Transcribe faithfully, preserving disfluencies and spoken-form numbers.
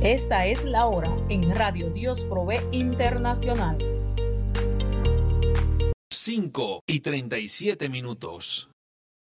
Esta es la hora en Radio Dios Provee Internacional. cinco y treinta y siete minutos.